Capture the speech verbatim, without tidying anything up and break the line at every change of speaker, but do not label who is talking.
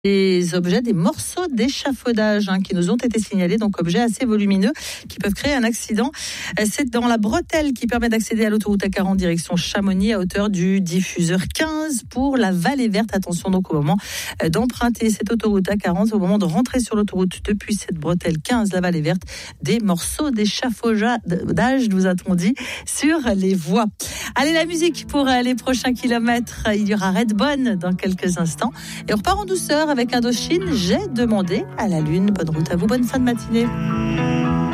des objets, des morceaux d'échafaudage hein, qui nous ont été signalés, donc objets assez volumineux qui peuvent créer un accident. C'est dans la bretelle qui permet d'accéder à l'autoroute A quarante direction Chamonix à hauteur du diffuseur quinze pour la Vallée Verte. Attention donc au moment d'emprunter cette autoroute A quarante, au moment de rentrer sur l'autoroute depuis cette bretelle quinze, la Vallée Verte, des morceaux d'échafaudage, nous a-t-on dit, sur les voies. Allez, la musique pour les prochains kilomètres. Il y aura Redbone dans quelques instants. Et on repart en douceur avec Indochine. J'ai demandé à la lune. Bonne route à vous, bonne fin de matinée.